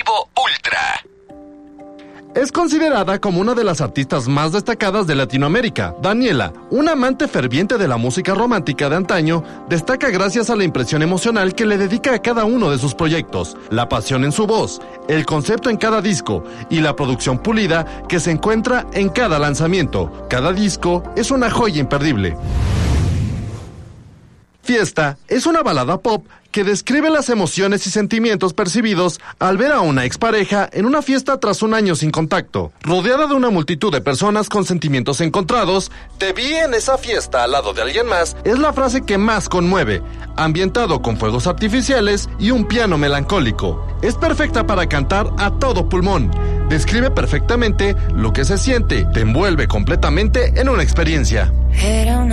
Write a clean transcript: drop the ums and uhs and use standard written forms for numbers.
Deportivo Ultra. Es considerada como una de las artistas más destacadas de Latinoamérica. Daniela, una amante ferviente de la música romántica de antaño, destaca gracias a la impresión emocional que le dedica a cada uno de sus proyectos, la pasión en su voz, el concepto en cada disco y la producción pulida que se encuentra en cada lanzamiento. Cada disco es una joya imperdible. Fiesta es una balada pop que describe las emociones y sentimientos percibidos al ver a una expareja en una fiesta tras un año sin contacto. Rodeada de una multitud de personas con sentimientos encontrados, "te vi en esa fiesta al lado de alguien más" es la frase que más conmueve, ambientado con fuegos artificiales y un piano melancólico. Es perfecta para cantar a todo pulmón. Describe perfectamente lo que se siente, te envuelve completamente en una experiencia.